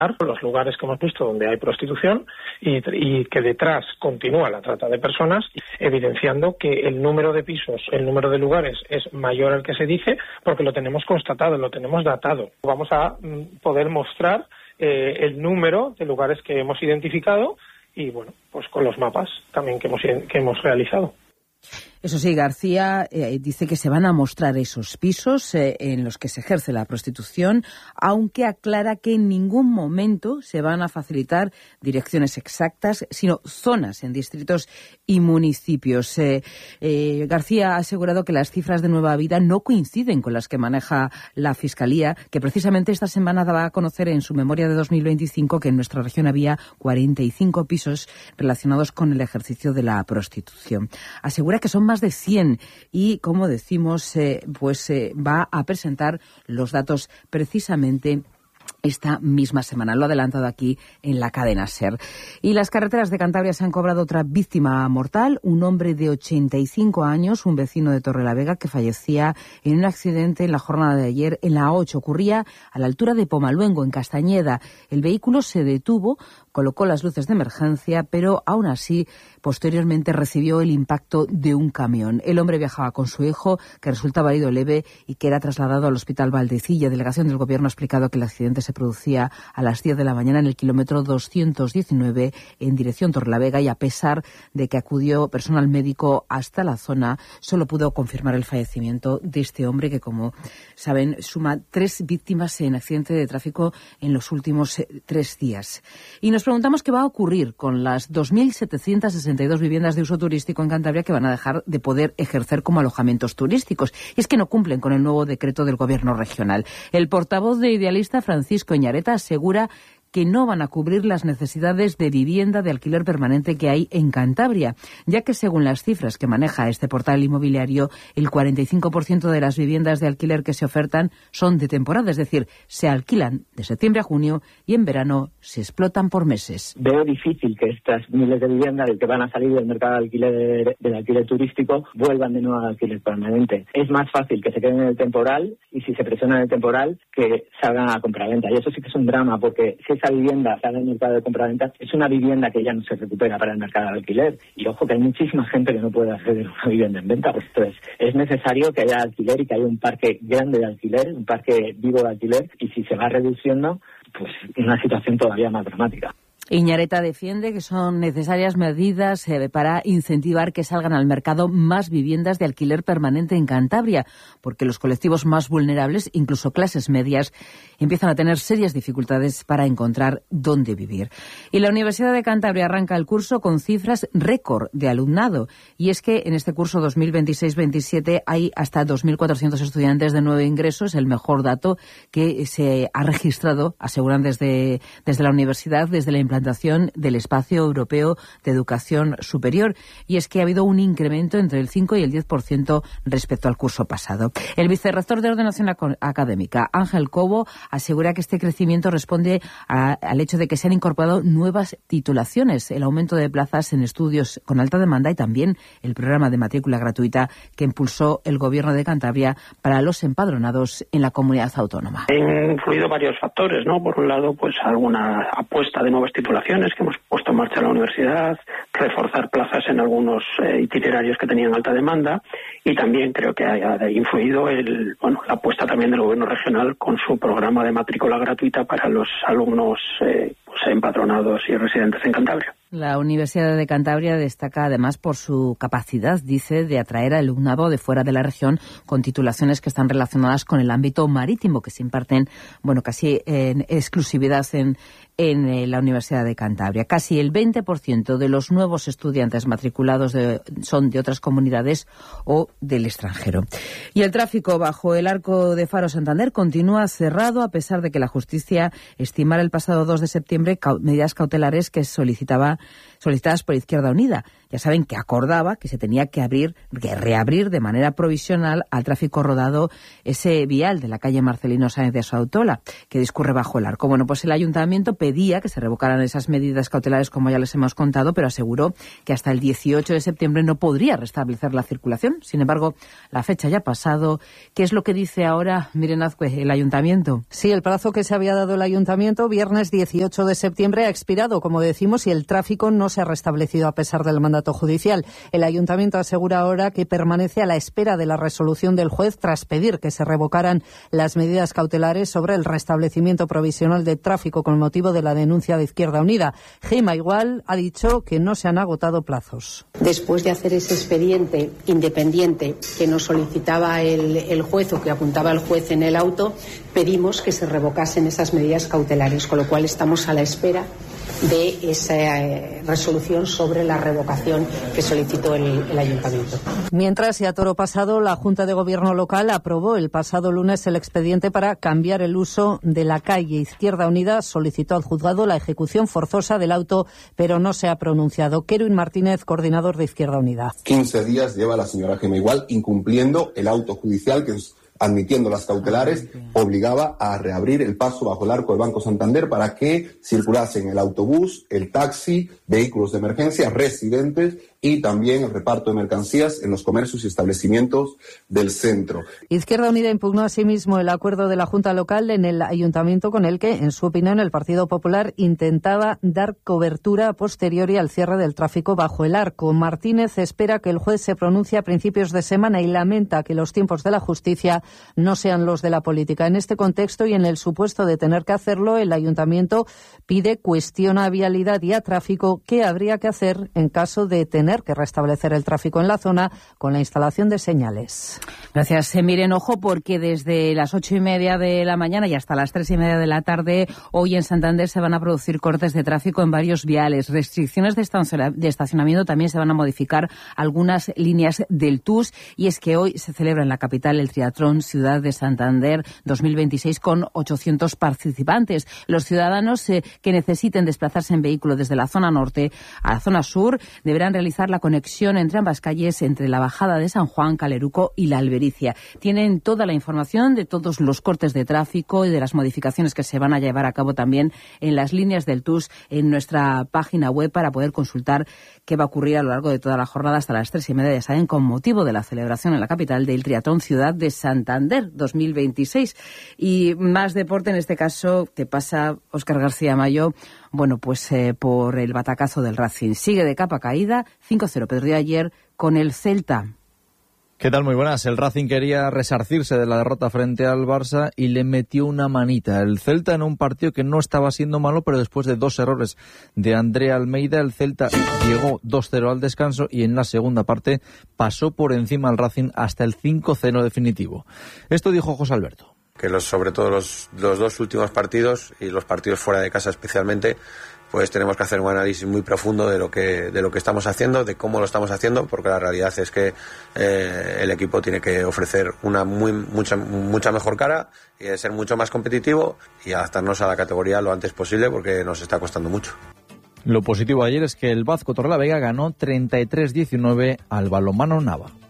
los lugares que hemos visto donde hay prostitución y que detrás continúa la trata de personas, evidenciando que el número de pisos, el número de lugares es mayor al que se dice, porque lo tenemos constatado, lo tenemos datado. Vamos a poder mostrar el número de lugares que hemos identificado y, bueno, pues con los mapas también que hemos realizado. Eso sí, García dice que se van a mostrar esos pisos en los que se ejerce la prostitución, aunque aclara que en ningún momento se van a facilitar direcciones exactas, sino zonas en distritos y municipios. García ha asegurado que las cifras de Nueva Vida no coinciden con las que maneja la Fiscalía, que precisamente esta semana daba a conocer en su memoria de 2025 que en nuestra región había 45 pisos relacionados con el ejercicio de la prostitución. Asegura que son más de 100 y, como decimos, va a presentar los datos precisamente esta misma semana. Lo ha adelantado aquí en la cadena SER. Y las carreteras de Cantabria se han cobrado otra víctima mortal, un hombre de 85 años, un vecino de Torrelavega, que fallecía en un accidente en la jornada de ayer en la A8. Ocurría a la altura de Pomaluengo, en Castañeda. El vehículo se detuvo, colocó las luces de emergencia, pero aún así posteriormente recibió el impacto de un camión. El hombre viajaba con su hijo, que resultaba herido leve y que era trasladado al Hospital Valdecilla. Delegación del Gobierno ha explicado que el accidente se producía a las 10 de la mañana en el kilómetro 219 en dirección Torrelavega, y a pesar de que acudió personal médico hasta la zona, solo pudo confirmar el fallecimiento de este hombre que, como saben, suma 3 víctimas en accidente de tráfico en los últimos 3 días. Y nos preguntamos qué va a ocurrir con las 2.762 viviendas de uso turístico en Cantabria que van a dejar de poder ejercer como alojamientos turísticos. Y es que no cumplen con el nuevo decreto del Gobierno regional. El portavoz de Idealista, Francisco Iñareta, asegura que no van a cubrir las necesidades de vivienda de alquiler permanente que hay en Cantabria, ya que según las cifras que maneja este portal inmobiliario, el 45% de las viviendas de alquiler que se ofertan son de temporada, es decir, se alquilan de septiembre a junio y en verano se explotan por meses. Veo difícil que estas miles de viviendas que van a salir del mercado del alquiler turístico vuelvan de nuevo al alquiler permanente. Es más fácil que se queden en el temporal, y si se presiona en el temporal, que salgan a compraventa. Y eso sí que es un drama, porque si esa vivienda sale en el mercado de compraventa, es una vivienda que ya no se recupera para el mercado de alquiler. Y ojo, que hay muchísima gente que no puede acceder a una vivienda en venta. Pues entonces es necesario que haya alquiler y que haya un parque grande de alquiler, un parque vivo de alquiler, y si se va reduciendo, pues es una situación todavía más dramática. Iñareta defiende que son necesarias medidas para incentivar que salgan al mercado más viviendas de alquiler permanente en Cantabria, porque los colectivos más vulnerables, incluso clases medias, empiezan a tener serias dificultades para encontrar dónde vivir. Y la Universidad de Cantabria arranca el curso con cifras récord de alumnado. Y es que en este curso 2026-27 hay hasta 2.400 estudiantes de nuevo ingreso. Es el mejor dato que se ha registrado, aseguran desde la universidad, desde la implantación del Espacio Europeo de Educación Superior. Y es que ha habido un incremento entre el 5 y el 10% respecto al curso pasado. El vicerrector de Ordenación Académica, Ángel Cobo, asegura que este crecimiento responde al hecho de que se han incorporado nuevas titulaciones, el aumento de plazas en estudios con alta demanda y también el programa de matrícula gratuita que impulsó el Gobierno de Cantabria para los empadronados en la comunidad autónoma. Han influido varios factores, ¿no? Por un lado, pues alguna apuesta de nuevas titulaciones que hemos puesto en marcha en la universidad, reforzar plazas en algunos itinerarios que tenían alta demanda, y también creo que ha influido la apuesta también del Gobierno regional con su programa de matrícula gratuita para los alumnos empadronados y residentes en Cantabria. La Universidad de Cantabria destaca además por su capacidad, dice, de atraer al alumnado de fuera de la región con titulaciones que están relacionadas con el ámbito marítimo, que se imparten, casi en exclusividad en la Universidad de Cantabria. Casi el 20% de los nuevos estudiantes matriculados son de otras comunidades o del extranjero. Y el tráfico bajo el arco de Faro Santander continúa cerrado, a pesar de que la justicia estimara el pasado 2 de septiembre medidas cautelares que solicitadas por Izquierda Unida. ya saben que acordaba que se tenía que reabrir de manera provisional al tráfico rodado ese vial de la calle Marcelino Sáenz de Soautola, que discurre bajo el Arco. Bueno, pues el ayuntamiento pedía que se revocaran esas medidas cautelares, como ya les hemos contado, pero aseguró que hasta el 18 de septiembre no podría restablecer la circulación. Sin embargo, la fecha ya ha pasado. ¿Qué es lo que dice ahora, Miren Azcue, el ayuntamiento? Sí, el plazo que se había dado el ayuntamiento, viernes 18 de septiembre, ha expirado, como decimos, y el tráfico no se ha restablecido a pesar del mandato judicial. El ayuntamiento asegura ahora que permanece a la espera de la resolución del juez tras pedir que se revocaran las medidas cautelares sobre el restablecimiento provisional de tráfico con motivo de la denuncia de Izquierda Unida. Gema Igual ha dicho que no se han agotado plazos. Después de hacer ese expediente independiente que nos solicitaba el juez o que apuntaba el juez en el auto, pedimos que se revocasen esas medidas cautelares, con lo cual estamos a la espera de esa resolución sobre la revocación que solicitó el ayuntamiento. Mientras, y a toro pasado, la Junta de Gobierno local aprobó el pasado lunes el expediente para cambiar el uso de la calle. Izquierda Unida solicitó al juzgado la ejecución forzosa del auto, pero no se ha pronunciado. Kerwin Martínez, coordinador de Izquierda Unida. 15 días lleva la señora Gema Igual incumpliendo el auto judicial que admitiendo las cautelares, obligaba a reabrir el paso bajo el Arco del Banco Santander para que circulasen el autobús, el taxi, vehículos de emergencia, residentes y también el reparto de mercancías en los comercios y establecimientos del centro. Izquierda Unida impugnó asimismo el acuerdo de la Junta Local en el Ayuntamiento con el que, en su opinión, el Partido Popular intentaba dar cobertura a posteriori al cierre del tráfico bajo el Arco. Martínez espera que el juez se pronuncie a principios de semana y lamenta que los tiempos de la justicia no sean los de la política. En este contexto y en el supuesto de tener que hacerlo, el Ayuntamiento cuestiona a vialidad y a tráfico qué habría que hacer en caso de tener que restablecer el tráfico en la zona con la instalación de señales. Gracias, Miren. Ojo, porque desde las 8:30 de la mañana y hasta las 3:30 de la tarde, hoy en Santander se van a producir cortes de tráfico en varios viales. Restricciones de estacionamiento, también se van a modificar algunas líneas del TUS. Y es que hoy se celebra en la capital el Triatlón Ciudad de Santander 2026 con 800 participantes. Los ciudadanos que necesiten desplazarse en vehículo desde la zona norte a la zona sur deberán realizar la conexión entre ambas calles, entre la bajada de San Juan, Caleruco y la Albericia. Tienen toda la información de todos los cortes de tráfico y de las modificaciones que se van a llevar a cabo también en las líneas del TUS en nuestra página web para poder consultar qué va a ocurrir a lo largo de toda la jornada hasta las 3:30, ya saben, con motivo de la celebración en la capital del Triatlón Ciudad de Santander 2026. Y más deporte, en este caso, que pasa Óscar García Mayo, bueno, pues por el batacazo del Racing. Sigue de capa caída, 5-0 perdió ayer con el Celta. ¿Qué tal? Muy buenas. El Racing quería resarcirse de la derrota frente al Barça y le metió una manita. El Celta en un partido que no estaba siendo malo, pero después de 2 errores de André Almeida, el Celta llegó 2-0 al descanso y en la segunda parte pasó por encima al Racing hasta el 5-0 definitivo. Esto dijo José Alberto. Que sobre todo los 2 últimos partidos y los partidos fuera de casa especialmente, pues tenemos que hacer un análisis muy profundo de lo que estamos haciendo, de cómo lo estamos haciendo, porque la realidad es que el equipo tiene que ofrecer una mucha mejor cara y ser mucho más competitivo y adaptarnos a la categoría lo antes posible porque nos está costando mucho. Lo positivo ayer es que el Vázquez Torrelavega ganó 33-19 al Balonmano Nava.